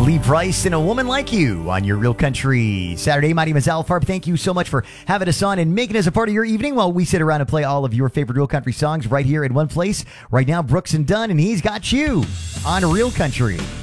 Lee Price and A Woman Like You on your Real Country Saturday. My name is Al Farb. Thank you so much for having us on and making us a part of your evening while we sit around and play all of your favorite Real Country songs right here in one place. Right now, Brooks and Dunn, and he's got you on Real Country.